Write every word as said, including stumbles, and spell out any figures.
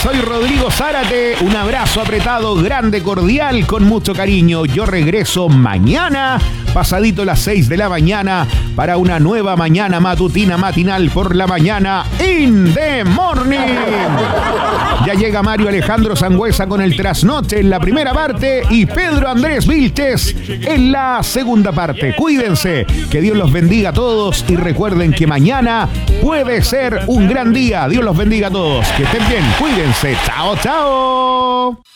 soy Rodrigo Zárate. Un abrazo apretado, grande, cordial, con mucho cariño. Yo regreso mañana, pasadito las seis de la mañana, para una nueva mañana matutina matinal por la mañana in the morning. Ya llega Mario Alejandro Sangüesa con el trasnoche en la primera parte y Pedro Andrés Vilches en la segunda parte. Cuídense, que Dios los bendiga a todos y recuerden que mañana puede ser un gran día. Dios los bendiga a todos. Que estén bien, cuídense. Chao, chao.